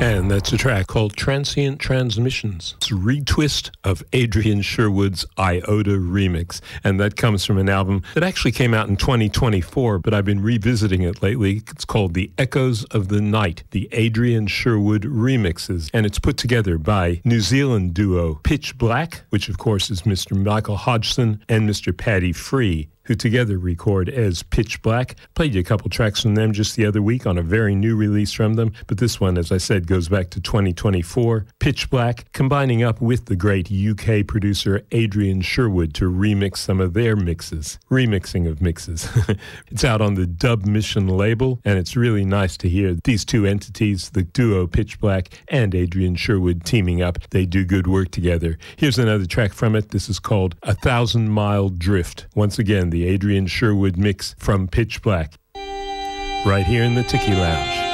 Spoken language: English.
And that's a track called Transient Transmissions. It's a retwist of Adrian Sherwood's Iota remix. And that comes from an album that actually came out in 2024, but I've been revisiting it lately. It's called The Echoes of the Night, the Adrian Sherwood remixes. And it's put together by New Zealand duo Pitch Black, which of course is Mr. Michael Hodgson and Mr. Paddy Free, who together record as Pitch Black. Played you a couple tracks from them just the other week on a very new release from them, but this one, as I said, goes back to 2024. Pitch Black combining up with the great UK producer Adrian Sherwood to remix some of their mixes. Remixing of mixes. It's out on the Dub Mission label, and it's really nice to hear these two entities, the duo Pitch Black and Adrian Sherwood, teaming up. They do good work together. Here's another track from it. This is called A Thousand Mile Drift. Once again, the Adrian Sherwood mix from Pitch Black, right here in the Tiki Lounge.